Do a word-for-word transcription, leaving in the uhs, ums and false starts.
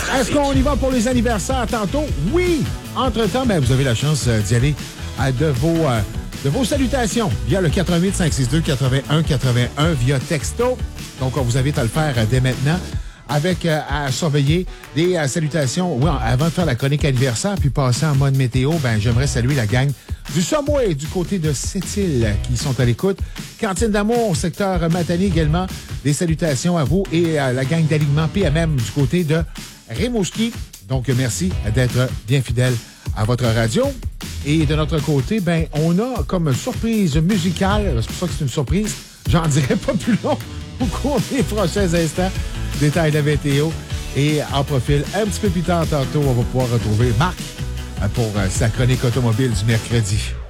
Est-ce qu'on y va pour les anniversaires tantôt? Oui! Entre-temps, ben, vous avez la chance euh, d'y aller à de vos, euh, de vos salutations via le quatre un huit, cinq six deux, huit un huit un via texto. Donc, on vous invite à le faire euh, dès maintenant avec euh, à surveiller des euh, salutations. Oui, avant de faire la chronique anniversaire puis passer en mode météo, ben j'aimerais saluer la gang du Subway du côté de Sept-Îles qui sont à l'écoute. Cantine d'amour au secteur Matane également. Des salutations à vous et à la gang d'alignement P M M du côté de Rimouski. Donc, merci d'être bien fidèle à votre radio. Et de notre côté, ben on a comme surprise musicale, c'est pour ça que c'est une surprise, j'en dirai pas plus long au cours des prochains instants. Détails de la météo. Et en profil, un petit peu plus tard, tantôt, on va pouvoir retrouver Marc pour sa chronique automobile du mercredi.